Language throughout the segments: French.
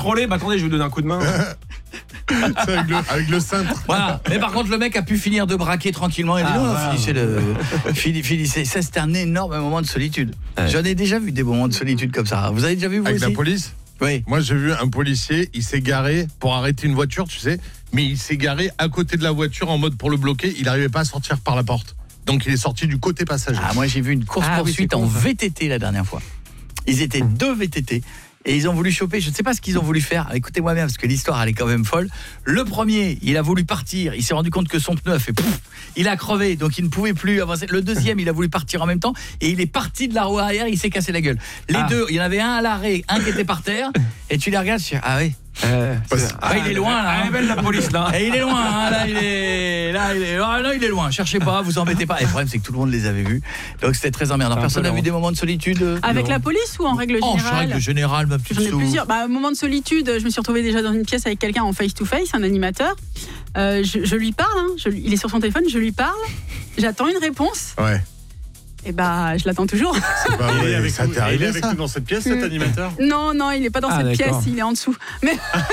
contrôler. Bah attendez, je vais vous donner un coup de main. avec le cintre. Voilà. Mais par contre, le mec a pu finir de braquer tranquillement. Il dit non, finissez. Ça, c'était un énorme moment de solitude. Ouais. J'en ai déjà vu des moments de solitude comme ça. Vous avez déjà vu, vous avec aussi ? La police ? Oui. Moi, j'ai vu un policier, il s'est garé pour arrêter une voiture, tu sais, mais il s'est garé à côté de la voiture en mode pour le bloquer. Il n'arrivait pas à sortir par la porte. Donc, il est sorti du côté passager. Ah, moi, j'ai vu une course-poursuite en VTT la dernière fois. Ils étaient 2 VTT. Et ils ont voulu choper, je ne sais pas ce qu'ils ont voulu faire. Écoutez-moi bien, parce que l'histoire, elle est quand même folle. Le premier, il a voulu partir. Il s'est rendu compte que son pneu a fait pouf. Il a crevé, donc il ne pouvait plus avancer. Le deuxième, il a voulu partir en même temps. Et il est parti de la roue arrière, il s'est cassé la gueule. Les deux, il y en avait un à l'arrêt, un qui était par terre. Et tu les regardes, tu dis, ah oui. Il est loin là. Elle est belle la police là. Et il est loin hein, là il est loin. Cherchez pas, vous embêtez pas. Et le problème c'est que tout le monde les avait vus. Donc c'était très emmerdant. Personne n'a vu des moments de solitude avec la police ou en règle générale? En règle générale, ma petite. J'en ai plusieurs. Moment de solitude, je me suis retrouvée déjà dans une pièce avec quelqu'un en face to face, un animateur. Je lui parle il est sur son téléphone, je lui parle. J'attends une réponse. Ouais. Et je l'attends toujours. C'est pas vrai, il ça t'est arrivé ça dans cette pièce, cet animateur? Non, il est pas dans cette pièce, il est en dessous. Mais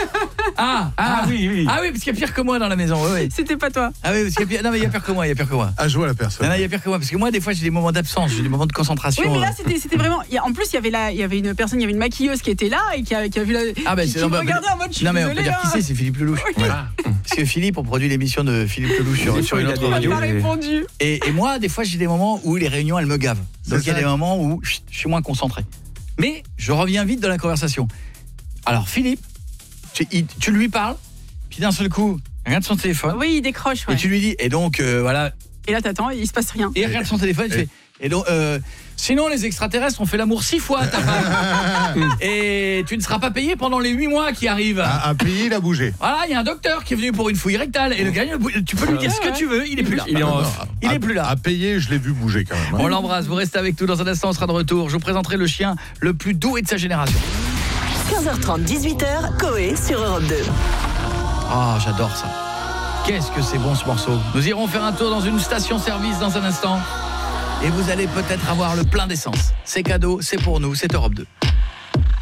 oui, parce qu'il y a pire que moi dans la maison. Ouais. C'était pas toi. Ah oui, parce qu'il y a pire, non mais il y a pire que moi, Ah, je vois la personne. Non, il y a pire que moi parce que moi des fois j'ai des moments d'absence, j'ai des moments de concentration. Oui, mais là c'était vraiment en plus il y avait une personne, il y avait une maquilleuse qui était là et qui a vu la qui me regardait en mode je suis non mais on peut dire qui c'est Philippe Lelouch. Oui. Parce que Philippe on produit l'émission de Philippe Lelouch sur une autre radio. Il m'a répondu. Et moi des fois j'ai des moments où les réunions elles me gavent. Donc il y a des moments où je suis moins concentré. Mais je reviens vite dans la conversation. Alors Philippe, tu lui parles, puis d'un seul coup, il regarde son téléphone. Oui, il décroche. Ouais. Et tu lui dis, et donc voilà. Et là t'attends, il se passe rien. Et il regarde son téléphone, il fait, et donc sinon les extraterrestres ont fait l'amour 6 fois à ta femme. Et tu ne seras pas payé pendant les 8 mois qui arrivent. À payer, il a bougé. Voilà, il y a un docteur qui est venu pour une fouille rectale et le gars, tu peux lui dire ce que tu veux, il est plus là. Il est plus là. À payer, je l'ai vu bouger quand même. On l'embrasse, vous restez avec nous dans un instant, on sera de retour. Je vous présenterai le chien le plus doué de sa génération. 15h30, 18h, Coé sur Europe 2. Ah, j'adore ça. Qu'est-ce que c'est bon ce morceau. Nous irons faire un tour dans une station-service dans un instant. Et vous allez peut-être avoir le plein d'essence. C'est cadeau, c'est pour nous, c'est Europe 2.